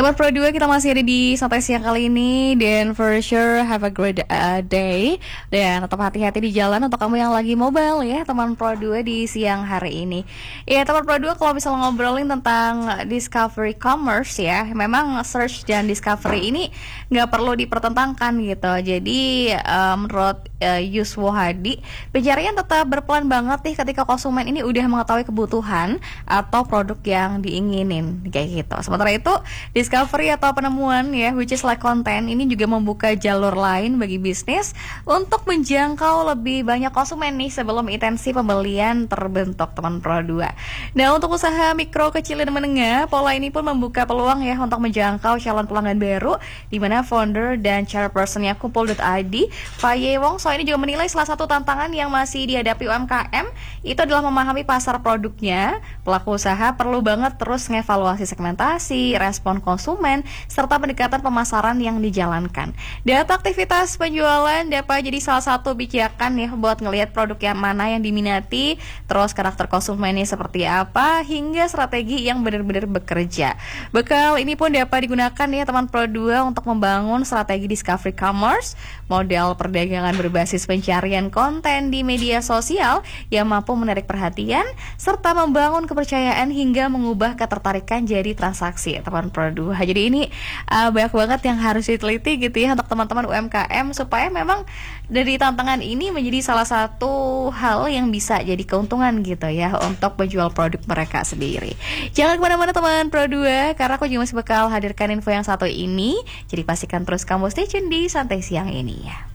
Teman Pro 2, kita masih ada di santai siang kali ini. Dan for sure have a great day. Dan tetap hati-hati di jalan untuk kamu yang lagi mobile ya, teman Pro 2 di siang hari ini. Ya teman Pro 2, kalau misalnya ngobrolin tentang discovery commerce ya, memang search dan discovery ini nggak perlu dipertentangkan gitu. Jadi menurut Yuswo Hadi, pencarian tetap berperan banget nih ketika konsumen ini udah mengetahui kebutuhan atau produk yang diinginin kayak gitu. Sementara itu discovery atau penemuan ya, which is like content, ini juga membuka jalur lain bagi bisnis untuk menjangkau lebih banyak konsumen nih sebelum intensi pembelian terbentuk, teman Pro 2. Nah, untuk usaha mikro, kecil, dan menengah, pola ini pun membuka peluang ya untuk menjangkau calon pelanggan baru, di mana founder dan chairpersonnya Kumpul.id, Faye Wongso, ini juga menilai salah satu tantangan yang masih dihadapi UMKM itu adalah memahami pasar produknya. Pelaku usaha perlu banget terus mengevaluasi segmentasi, respon konsumen, serta pendekatan pemasaran yang dijalankan. Data aktivitas penjualan dapat jadi salah satu pijakan ya buat ngelihat produk yang mana yang diminati, terus karakter konsumennya seperti apa, hingga strategi yang benar-benar bekerja. Bekal ini pun dapat digunakan ya teman Pro 2 untuk membangun strategi discovery commerce, model perdagangan berbasis pencarian konten di media sosial yang mampu menarik perhatian, serta membangun kepercayaan hingga mengubah ketertarikan jadi transaksi, teman Pro 2. Jadi ini banyak banget yang harus diteliti gitu ya untuk teman-teman UMKM, supaya memang dari tantangan ini menjadi salah satu hal yang bisa jadi keuntungan gitu ya untuk menjual produk mereka sendiri. Jangan kemana-mana teman Pro 2, karena aku juga masih bakal hadirkan info yang satu ini. Jadi pastikan terus kamu stay tune di Santai Siang ini ya.